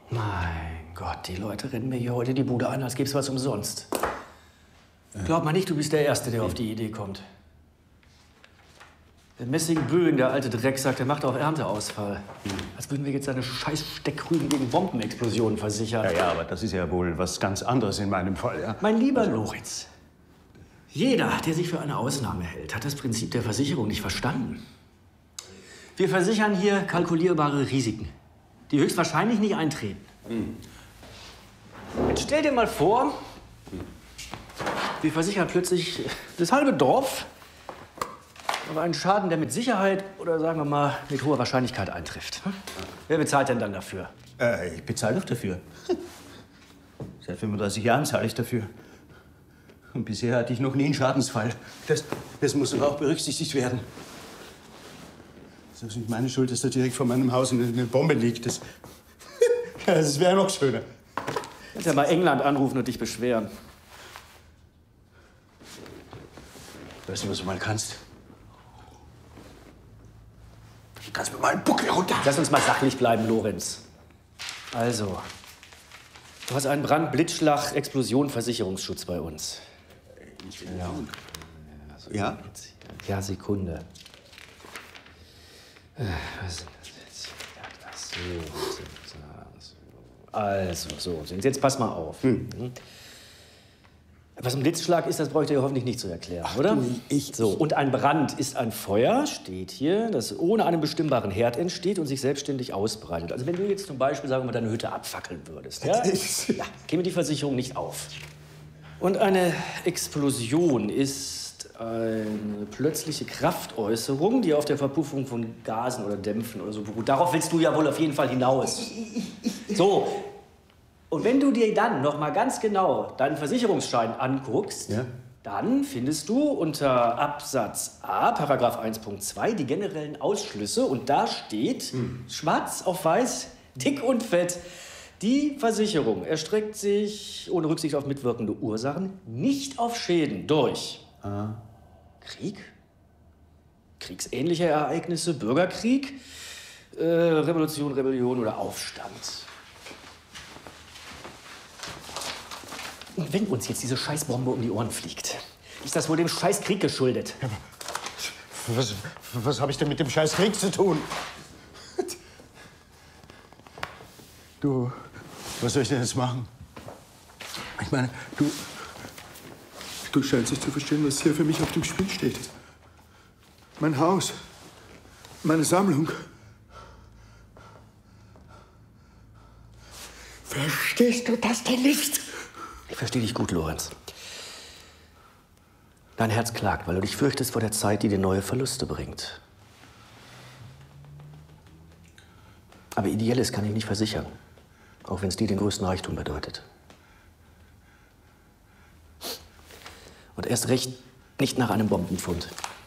Mein Gott, die Leute rennen mir hier heute die Bude ein, als gäbe es was umsonst. Glaub mal nicht, du bist der Erste, der auf die Idee kommt. Der Messing-Bögen, der alte Drecksack, der macht auch Ernteausfall. Als würden wir jetzt seine scheiß Steckrüben gegen Bombenexplosionen versichern. Ja, aber das ist ja wohl was ganz anderes in meinem Fall, ja. Mein lieber Lorenz, jeder, der sich für eine Ausnahme hält, hat das Prinzip der Versicherung nicht verstanden. Wir versichern hier kalkulierbare Risiken, die höchstwahrscheinlich nicht eintreten. Jetzt stell dir mal vor, wir versichern plötzlich das halbe Dorf aber einen Schaden, der mit Sicherheit oder sagen wir mal mit hoher Wahrscheinlichkeit eintrifft. Wer bezahlt denn dann dafür? Ich bezahle doch dafür. Seit 35 Jahren zahle ich dafür. Und bisher hatte ich noch nie einen Schadensfall. Das muss aber auch berücksichtigt werden. Das ist nicht meine Schuld, dass da direkt vor meinem Haus eine Bombe liegt. Das wäre noch schöner. Kannst ja mal England anrufen und dich beschweren. Weißt du, was du mal kannst? Du kannst mir mal einen Buckel runter. Lass uns mal sachlich bleiben, Lorenz. Also, du hast einen Brand, Blitzschlag, Explosion, Versicherungsschutz bei uns. Ja? Ja, Sekunde. Was sind das jetzt? Ja, das so. Also, so. Jetzt pass mal auf. Was ein Blitzschlag ist, das brauche ich dir hoffentlich nicht zu erklären, oder? So. Und ein Brand ist ein Feuer, steht hier, das ohne einen bestimmbaren Herd entsteht und sich selbstständig ausbreitet. Also wenn du jetzt zum Beispiel, sagen wir mal, deine Hütte abfackeln würdest, ja, käme die Versicherung nicht auf. Und eine Explosion ist eine plötzliche Kraftäußerung, die auf der Verpuffung von Gasen oder Dämpfen oder so beruht. Darauf willst du ja wohl auf jeden Fall hinaus. So. Und wenn du dir dann noch mal ganz genau deinen Versicherungsschein anguckst, ja, dann findest du unter Absatz A, Paragraph 1.2, die generellen Ausschlüsse. Und da steht, schwarz auf weiß, dick und fett, die Versicherung erstreckt sich ohne Rücksicht auf mitwirkende Ursachen nicht auf Schäden durch Krieg, kriegsähnliche Ereignisse, Bürgerkrieg, Revolution, Rebellion oder Aufstand. Und wenn uns jetzt diese Scheißbombe um die Ohren fliegt, ist das wohl dem Scheißkrieg geschuldet. Ja, was habe ich denn mit dem Scheißkrieg zu tun? Du, was soll ich denn jetzt machen? Ich meine, du scheinst nicht zu verstehen, was hier für mich auf dem Spiel steht. Mein Haus, meine Sammlung. Verstehst du das denn nicht? Ich verstehe dich gut, Lorenz. Dein Herz klagt, weil du dich fürchtest vor der Zeit, die dir neue Verluste bringt. Aber Ideelles kann ich nicht versichern, auch wenn es dir den größten Reichtum bedeutet. Und erst recht nicht nach einem Bombenfund.